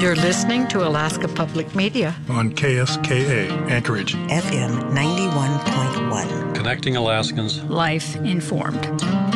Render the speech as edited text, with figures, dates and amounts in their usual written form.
You're listening to Alaska Public Media on KSKA Anchorage FM 91.1. Connecting Alaskans. Life Informed.